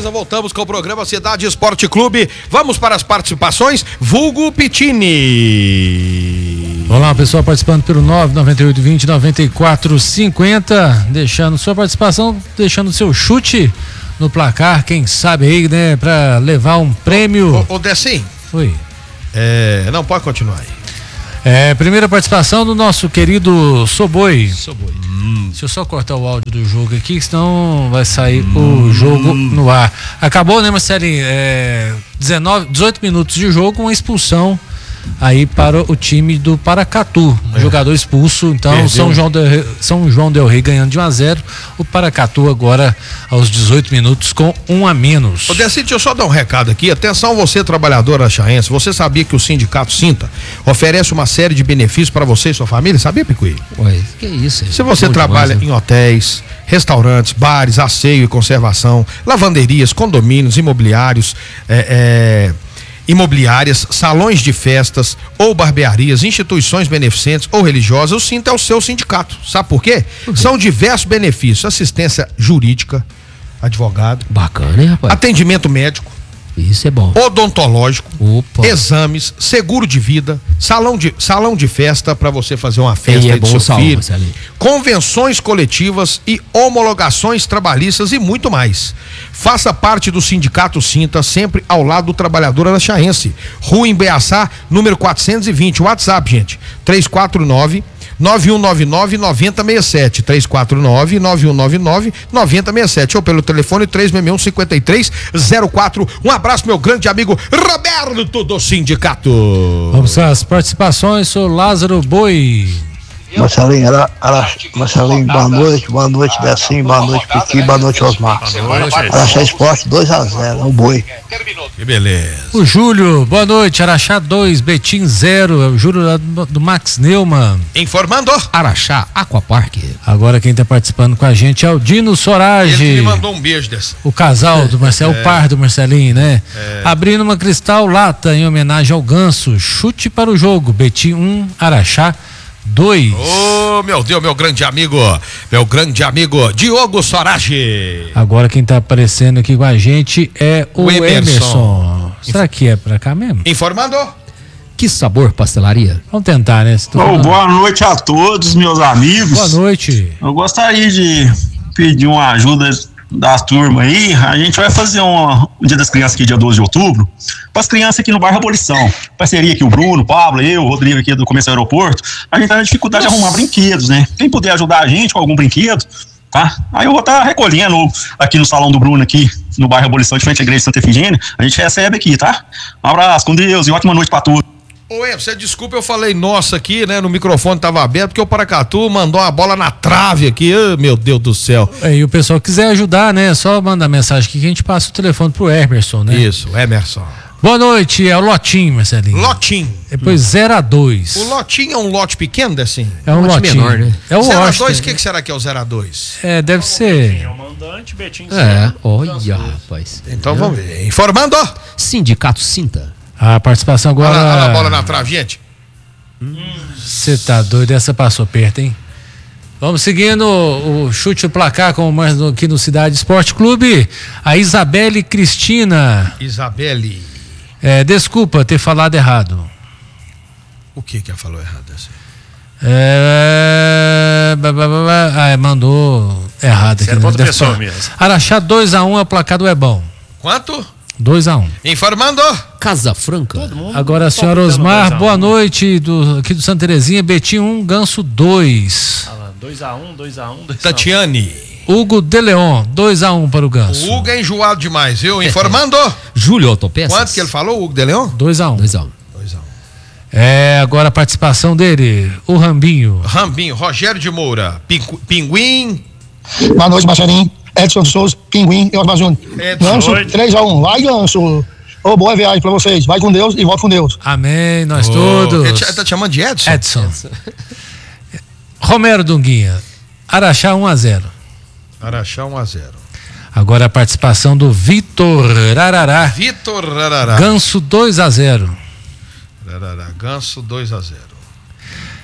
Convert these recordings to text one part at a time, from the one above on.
beleza? Voltamos com o programa Cidade Esporte Clube. Vamos para as participações. Vulgo Pitini. Olá, pessoal participando pelo 99820-9450. Deixando sua participação, deixando seu chute no placar, quem sabe aí, né, pra levar um prêmio. Ô, Decim. Oi. Não, pode continuar aí. Primeira participação do nosso querido Soboi. Deixa eu só cortar o áudio do jogo aqui, senão vai sair o jogo no ar. Acabou, né, Marcelinho? 18 minutos de jogo, uma expulsão aí para o time do Paracatu. Jogador expulso, então perdeu. São João del Rei ganhando de 1-0. O Paracatu agora aos 18 minutos com 1 a menos. Ô, Decide, deixa eu só dar um recado aqui. Atenção, você trabalhador araxaense, você sabia que o Sindicato Sinta oferece uma série de benefícios para você e sua família? Sabia, Picuí? Ué, que isso? Se você trabalha em hotéis, restaurantes, bares, asseio e conservação, lavanderias, condomínios, imobiliários, imobiliárias, salões de festas ou barbearias, instituições beneficentes ou religiosas, o Sinta é o seu sindicato. Sabe por quê? São diversos benefícios: assistência jurídica, advogado. Bacana, hein, rapaz? Atendimento médico. Isso é bom. Odontológico. Opa. Exames, seguro de vida, salão de festa para você fazer uma festa de seu filho, convenções coletivas e homologações trabalhistas e muito mais. Faça parte do Sindicato Sinta, sempre ao lado do trabalhador araxaense. Rua Embeaçá, número 420. WhatsApp, gente, 349-9199-9067, 349-9199-9067, ou pelo telefone 361-5304. Um abraço, meu grande amigo Roberto do Sindicato. Vamos às participações, sou Lázaro Boi. Marcelinho, boa noite, Decinho, boa noite, Piqui, boa noite, Osmar. Araxá Esporte 2-0, o Boi. Que beleza. O Júlio, boa noite, Araxá 2, Betim 0, é o Júlio do Max Neumann. Informando. Araxá Aquapark. Agora quem tá participando com a gente é o Dino Sorage. Ele me mandou um beijo dessa. O casal do Marcelo, o par do Marcelinho, né? Abrindo uma Cristal Lata em homenagem ao Ganso. Chute para o jogo, Betim 1, Araxá 2. Ô, meu Deus, meu grande amigo Diogo Sorage. Agora quem tá aparecendo aqui com a gente é o Emerson. Será que é pra cá mesmo? Informando. Que sabor, pastelaria? Vamos tentar, né? Boa noite a todos, meus amigos. Boa noite. Eu gostaria de pedir uma ajuda da turma aí. A gente vai fazer um Dia das Crianças aqui, dia 12 de outubro, para as crianças aqui no bairro Abolição. Parceria aqui, o Bruno, o Pablo, eu, o Rodrigo aqui do Comércio Aeroporto. A gente tá na dificuldade de arrumar brinquedos, né? Quem puder ajudar a gente com algum brinquedo, tá? Aí eu vou estar recolhendo aqui no salão do Bruno, aqui no bairro Abolição, de frente à igreja de Santa Efigênia. A gente recebe aqui, tá? Um abraço, com Deus e ótima noite para todos. Ô, você desculpa, eu falei nossa aqui, né? No microfone tava aberto, porque o Paracatu mandou uma bola na trave aqui. Oh, meu Deus do céu. E o pessoal quiser ajudar, né? Só mandar mensagem aqui que a gente passa o telefone pro Emerson, né? Isso, Emerson. Boa noite, é o Lotinho, Marcelinho. Lotinho. Depois 0-2. O Lotinho é um lote pequeno, assim? É um lote menor, né? É o 0-2, o que será que é o 0-2? Deve ser. É o mandante, Betinho. Olha, rapaz. Então vamos ver. Informando. Sindicato Sinta. A participação agora. Olha a bola na trave, gente. Você tá doido, essa passou perto, hein? Vamos seguindo o chute do placar com mais aqui no Cidade Esporte Clube. A Isabelle Cristina. Isabelle. Desculpa ter falado errado. O que ela falou errado assim? Mandou errado aqui. Outra pessoa mesmo. Araxá 2-1 é o placar do Ebão. Quanto? 2-1. Informando. Casa Franca. Agora a senhora Osmar, boa noite aqui do Santa Terezinha, Betim 1, Ganso 2. 2-1. Tatiane. Hugo de Leon, 2-1 para o Ganso. O Hugo é enjoado demais, viu? Informando. Júlio Autopeças. Quanto que ele falou, Hugo de Leon? 2-1. 2-1. Agora a participação dele, o Rambinho. Rogério de Moura, Pinguim. Boa noite, Marcelinho. Edson Souza, Pinguim e Osmar Júnior. Ganso 3-1. Vai, Ganso. Boa viagem pra vocês. Vai com Deus e volta com Deus. Amém, nós todos. Ele tá te chamando de Edson? Edson. Romero Dunguinha, Araxá 1-0. Araxá 1-0. Agora a participação do Vitor Rarará. Ganso 2-0. Ganso 2-0.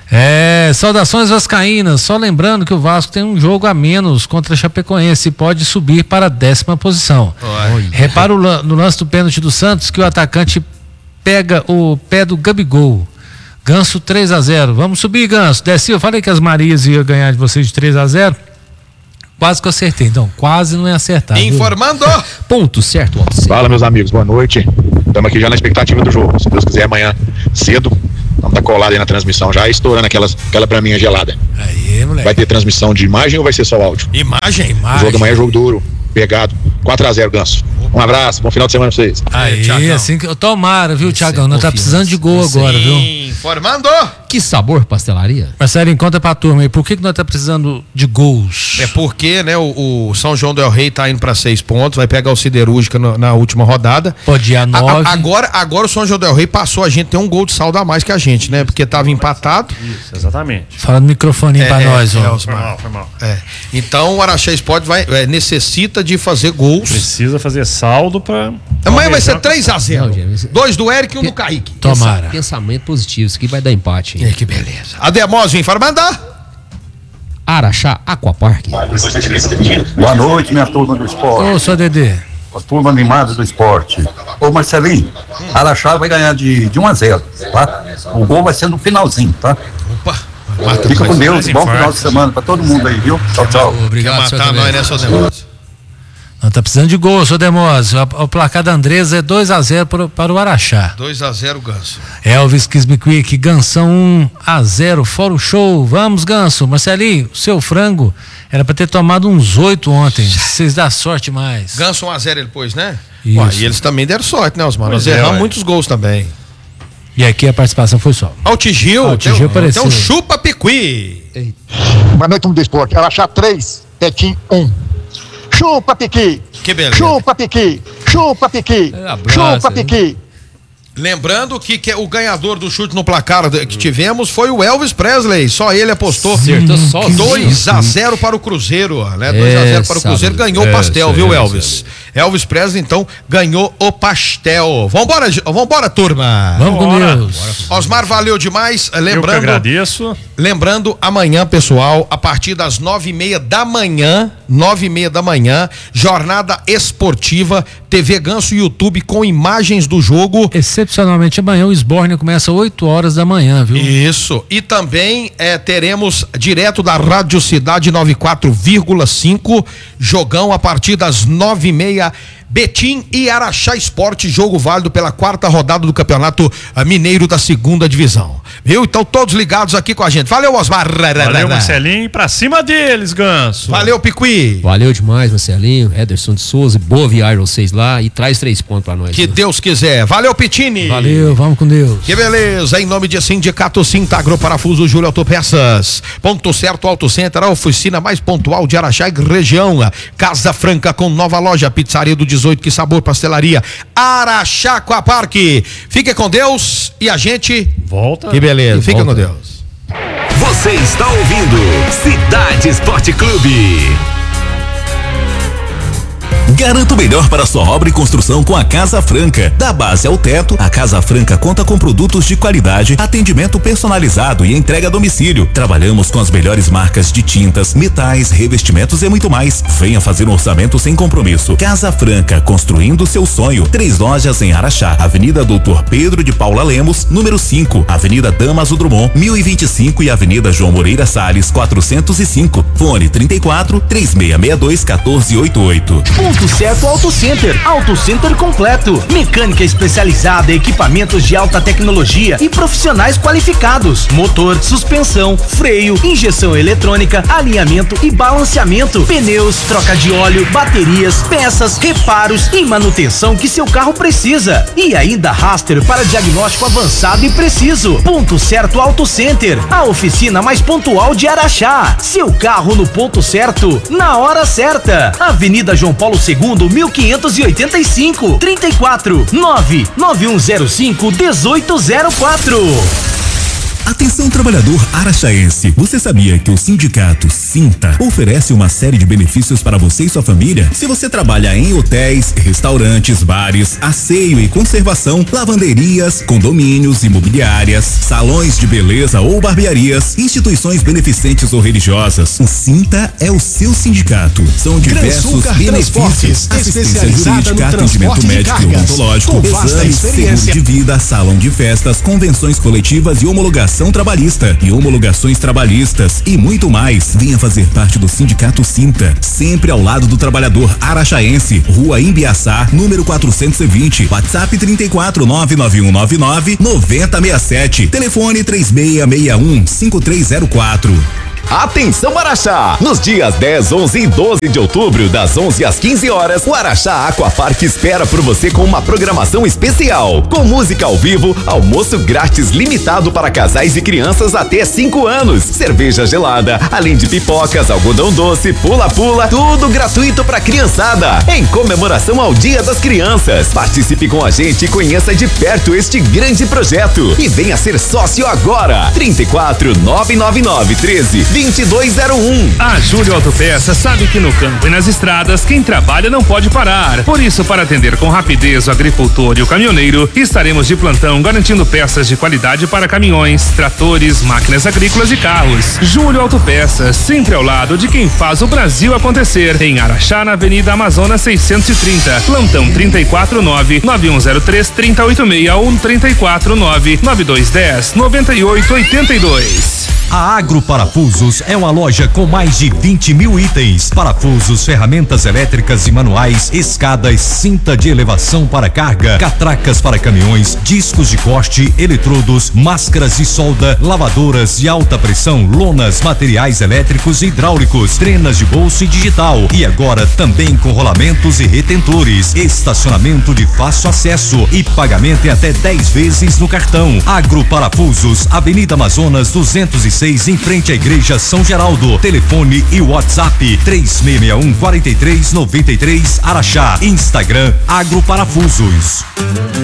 Saudações vascaínas, só lembrando que o Vasco tem um jogo a menos contra a Chapecoense e pode subir para a 10ª posição. Repara no lance do pênalti do Santos que o atacante pega o pé do Gabigol. Ganso 3-0, vamos subir, Ganso. Desci, eu falei que as Marias iam ganhar de vocês de 3-0. Quase que eu acertei, então quase não é acertar. Informando! Ponto certo, Alcê. Fala, meus amigos, boa noite. Estamos aqui já na expectativa do jogo. Se Deus quiser, amanhã cedo, vamos estar colados aí na transmissão, já estourando aquela braminha gelada. Aí, moleque. Vai ter transmissão de imagem ou vai ser só áudio? Imagem. O jogo amanhã é jogo duro, pegado. 4-0, Ganso. Um abraço, bom final de semana pra vocês. Aí, assim que. Tomara, viu, Thiagão? Nós tá precisando de gol agora, viu? Informando! Que sabor, pastelaria? Marcelo, conta pra turma aí, por que nós tá precisando de gols? É porque, né, o São João del Rei tá indo pra 6 pontos, vai pegar o Siderúrgica na última rodada. Pode ir a 9. Agora o São João del Rei passou a gente, tem um gol de saldo a mais que a gente, né? Porque tava empatado. Isso, exatamente. Fala no microfone pra nós, ó. Foi mal. Então o Araxá Sport necessita de fazer gols. Precisa fazer saldo pra... Amanhã vai ser 3-0. 2 do Eric e 1 do Kaique. Tomara. Pensamento positivo, isso aqui vai dar empate, hein? Que beleza. A Demósio informando. Araxá Aquapark. Boa noite, minha turma do esporte. Ô, só Dedê. A turma animada do esporte. Ô, Marcelinho, Araxá vai ganhar de 1-0, tá? O gol vai ser no finalzinho, tá? Opa. Fica com Deus, bom final de semana pra todo mundo aí, viu? Tchau, tchau. Obrigado, Quer matar nós, né, seu Demósio? Não tá precisando de gol, seu Demósio. O placar da Andresa é 2-0 para o Araxá. 2-0, Ganso. Elvis Kisbiquick, Gansão 1-0, fora o show. Vamos, Ganso. Marcelinho, seu frango era para ter tomado uns 8 ontem. Vocês dão sorte mais. Ganso 1-0 ele pôs, né? Isso. Ué, e eles também deram sorte, né, Osmar? Nós erramos muitos gols também. E aqui a participação foi só. Ó, o Tigil. Tigil apareceu. Tem um chupa-piqui. Boa noite, turma do esporte. Araxá 3, Petim 1. Chupa, Piqui. Que beleza. Chupa, Piqui. Chupa, Piqui. Chupa, Piqui. Lembrando que o ganhador do chute no placar que tivemos foi o Elvis Presley. Só ele apostou. Acertou sozinho. 2-0 para o Cruzeiro, né? 2-0 para o Cruzeiro. Ganhou o pastel, viu, Elvis? Elvis Presley, então, ganhou o pastel. Vambora, turma. Vamos com Deus. Osmar, valeu demais. Eu que agradeço. Lembrando, amanhã, pessoal, a partir das 9:30 da manhã, jornada esportiva, TV Ganso e YouTube com imagens do jogo. Excepcionalmente amanhã o Esbórnia começa 8 horas da manhã, viu? Isso. E também teremos direto da Rádio Cidade 94,5, jogão a partir das 9:30. Betim e Araxá Esporte, jogo válido pela 4ª rodada do Campeonato Mineiro da 2ª Divisão. Viu? Então todos ligados aqui com a gente. Valeu, Osmar. Valeu, Marcelinho. Pra cima deles, Ganso. Valeu, Piqui. Valeu demais, Marcelinho, Ederson de Souza, boa viagem vocês lá e traz 3 pontos pra nós. Que Deus quiser. Valeu, Pitini. Valeu, vamos com Deus. Que beleza. Em nome de Sindicato Cinta, Agroparafuso, Júlio Autopeças. Ponto certo, Auto Center, a oficina mais pontual de Araxá e região. Casa Franca com nova loja, pizzaria do 18, que sabor, pastelaria. Araxá Aquapark. Fique com Deus e a gente volta. Que beleza. Fica com Deus. Você está ouvindo Cidade Esporte Clube. Garanta o melhor para sua obra e construção com a Casa Franca. Da base ao teto, a Casa Franca conta com produtos de qualidade, atendimento personalizado e entrega a domicílio. Trabalhamos com as melhores marcas de tintas, metais, revestimentos e muito mais. Venha fazer um orçamento sem compromisso. Casa Franca, construindo seu sonho. 3 lojas em Araxá, Avenida Doutor Pedro de Paula Lemos, número 5, Avenida Damaso Drummond, 1025 e Avenida João Moreira Salles, 405. Fone 34 3662 1488. Ponto certo Auto Center. Auto Center completo. Mecânica especializada, equipamentos de alta tecnologia e profissionais qualificados. Motor, suspensão, freio, injeção eletrônica, alinhamento e balanceamento. Pneus, troca de óleo, baterias, peças, reparos e manutenção que seu carro precisa. E ainda Raster para diagnóstico avançado e preciso. Ponto certo Auto Center. A oficina mais pontual de Araxá. Seu carro no ponto certo, na hora certa. Avenida João Paulo II, 1585, 34 99105 1804. Atenção, trabalhador araxaense. Você sabia que o Sindicato Cinta oferece uma série de benefícios para você e sua família. Se você trabalha em hotéis, restaurantes, bares, asseio e conservação, lavanderias, condomínios, imobiliárias, salões de beleza ou barbearias, instituições beneficentes ou religiosas, o Cinta é o seu sindicato. São diversos benefícios: assistência jurídica, atendimento médico e odontológico, exames, seguro de vida, salão de festas, convenções coletivas e homologação trabalhista e homologações trabalhistas e muito mais. Venha fazer parte do Sindicato Cinta, sempre ao lado do trabalhador araxaense. Rua Imbiaçá, número 420, WhatsApp 34991999067, telefone 36615304. Atenção Araxá! Nos dias 10, 11 e 12 de outubro, das 11 às 15 horas, o Araxá Aquapark espera por você com uma programação especial. Com música ao vivo, almoço grátis limitado para casais e crianças até 5 anos, cerveja gelada, além de pipocas, algodão doce, pula-pula, tudo gratuito para criançada, em comemoração ao Dia das Crianças. Participe com a gente e conheça de perto este grande projeto. E venha ser sócio agora. 34 999 13 2201. A Júlio Autopeças sabe que no campo e nas estradas quem trabalha não pode parar. Por isso, para atender com rapidez o agricultor e o caminhoneiro, estaremos de plantão garantindo peças de qualidade para caminhões, tratores, máquinas agrícolas e carros. Júlio Autopeças, sempre ao lado de quem faz o Brasil acontecer. Em Araxá, na Avenida Amazonas 630. Plantão 349-9103-3086 ou 349-9210-9882. A Agro Parafusos é uma loja com mais de 20 mil itens: parafusos, ferramentas elétricas e manuais, escadas, cinta de elevação para carga, catracas para caminhões, discos de corte, eletrodos, máscaras de solda, lavadoras de alta pressão, lonas, materiais elétricos e hidráulicos, trenas de bolso e digital. E agora também com rolamentos e retentores, estacionamento de fácil acesso e pagamento em até 10 vezes no cartão. Agro Parafusos, Avenida Amazonas 206, em frente à Igreja São Geraldo. Telefone e WhatsApp 3661-4393 Araxá. Instagram Agro Parafusos.